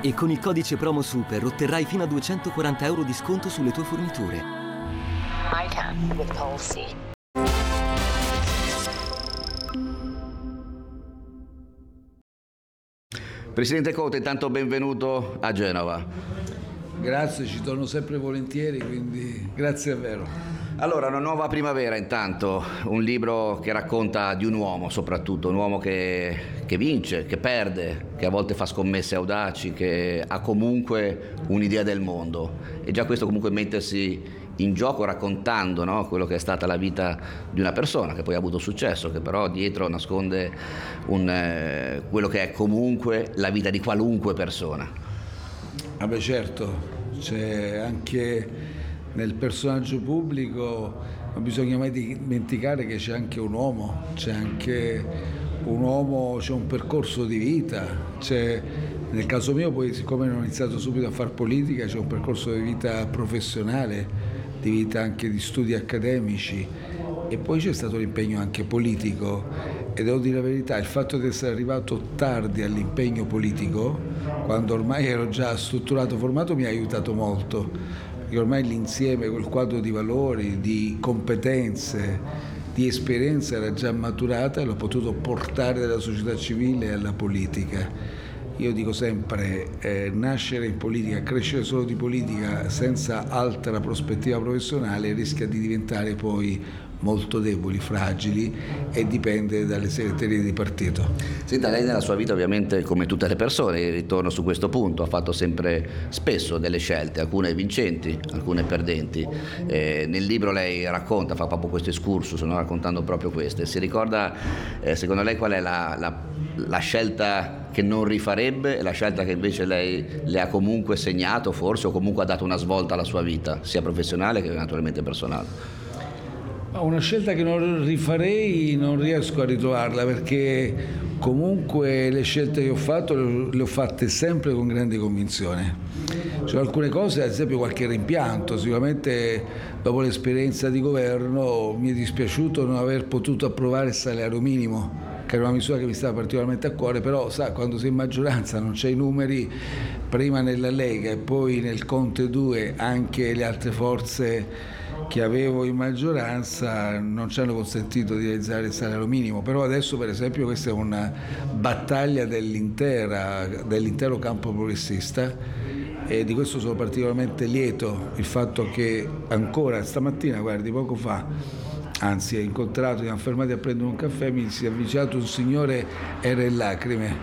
E con il codice promo SUPER otterrai fino a 240 euro di sconto sulle tue forniture. ITAM with Policy. Presidente Conte, intanto benvenuto a Genova. Grazie, ci torno sempre volentieri, quindi grazie davvero. Allora, Una nuova primavera, intanto, un libro che racconta di un uomo, soprattutto, un uomo che vince, che perde, che a volte fa scommesse audaci, che ha comunque un'idea del mondo. E già questo comunque mettersi in gioco raccontando, no, quello che è stata la vita di una persona che poi ha avuto successo, che però dietro nasconde quello che è comunque la vita di qualunque persona. Vabbè, certo, c'è anche nel personaggio pubblico, non bisogna mai dimenticare che c'è anche un uomo, c'è un percorso di vita, nel caso mio poi, siccome non ho iniziato subito a fare politica, c'è un percorso di vita professionale, di vita anche di studi accademici, e poi c'è stato l'impegno anche politico, e devo dire la verità, il fatto di essere arrivato tardi all'impegno politico, quando ormai ero già strutturato, formato, mi ha aiutato molto, perché ormai l'insieme, quel quadro di valori, di competenze, di esperienza era già maturata e l'ho potuto portare dalla società civile alla politica. Io dico sempre, nascere in politica, crescere solo di politica senza altra prospettiva professionale rischia di diventare poi molto deboli, fragili, e dipende dalle segreterie di partito. Senta, lei nella sua vita, ovviamente, come tutte le persone, ritorno su questo punto, ha fatto sempre spesso delle scelte, alcune vincenti, alcune perdenti. Nel libro lei racconta, fa proprio questo excursus, no? Raccontando proprio queste. Si ricorda, secondo lei, qual è la scelta che non rifarebbe e la scelta che invece lei le ha comunque segnato, forse, o comunque ha dato una svolta alla sua vita, sia professionale che naturalmente personale? Una scelta che non rifarei, non riesco a ritrovarla, perché comunque le scelte che ho fatto le ho fatte sempre con grande convinzione. C'è alcune cose, ad esempio qualche rimpianto, sicuramente dopo l'esperienza di governo mi è dispiaciuto non aver potuto approvare il salario minimo, che era una misura che mi stava particolarmente a cuore, però sa, quando sei in maggioranza non c'hai i numeri, prima nella Lega e poi nel Conte 2 anche le altre forze che avevo in maggioranza non ci hanno consentito di realizzare il salario minimo, però adesso per esempio questa è una battaglia dell'intero campo progressista, e di questo sono particolarmente lieto, il fatto che ancora stamattina, guardi, poco fa, anzi, ho incontrato, siamo fermati a prendere un caffè, mi si è avvicinato un signore, era in lacrime,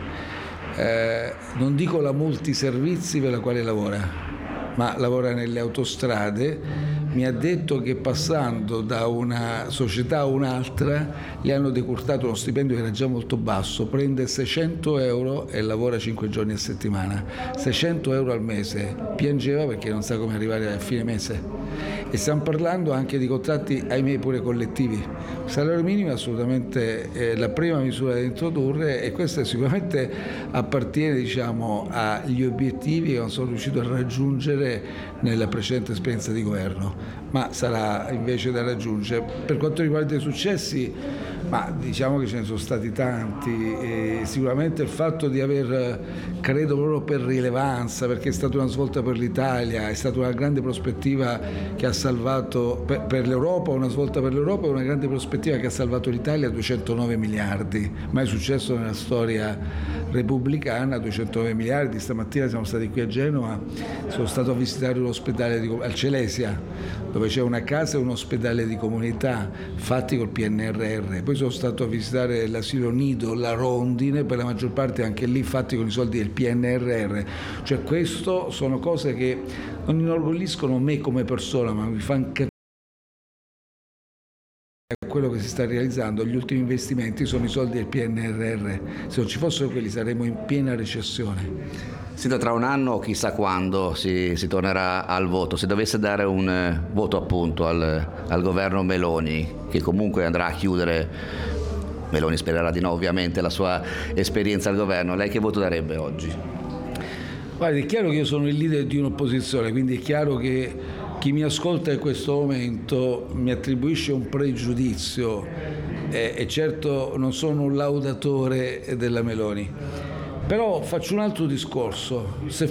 non dico la multiservizi per la quale lavora, ma lavora nelle autostrade. Mi ha detto che passando da una società a un'altra gli hanno decurtato uno stipendio che era già molto basso, prende 600 euro e lavora 5 giorni a settimana, 600 euro al mese, piangeva perché non sa come arrivare a fine mese. E stiamo parlando anche di contratti, ahimè, pure collettivi. Il salario minimo è assolutamente la prima misura da introdurre, e questa sicuramente appartiene, diciamo, agli obiettivi che non sono riuscito a raggiungere nella precedente esperienza di governo, ma sarà invece da raggiungere. Per quanto riguarda i successi, ma diciamo che ce ne sono stati tanti, e sicuramente il fatto di aver, credo proprio per rilevanza, perché è stata una svolta per l'Italia, è stata una grande prospettiva che ha salvato per l'Europa, una svolta per l'Europa e una grande prospettiva che ha salvato l'Italia a 209 miliardi, mai successo nella storia repubblicana, 209 miliardi. Stamattina siamo stati qui a Genova, sono stato a visitare un ospedale al Celesia, dove c'è una casa e un ospedale di comunità fatti col PNRR, poi sono stato a visitare l'asilo nido La Rondine, per la maggior parte anche lì fatti con i soldi del PNRR. Cioè, questo sono cose che non inorgogliscono me come persona, ma mi fanno capire quello che si sta realizzando. Gli ultimi investimenti sono i soldi del PNRR, se non ci fossero quelli saremmo in piena recessione. Senta, tra un anno, chissà quando, si tornerà al voto. Se dovesse dare un voto appunto al governo Meloni, che comunque andrà a chiudere, Meloni spererà di no ovviamente, la sua esperienza al governo, lei che voto darebbe oggi? Guardi, è chiaro che io sono il leader di un'opposizione, quindi è chiaro che chi mi ascolta in questo momento mi attribuisce un pregiudizio, e certo non sono un laudatore della Meloni. Però faccio un altro discorso. Se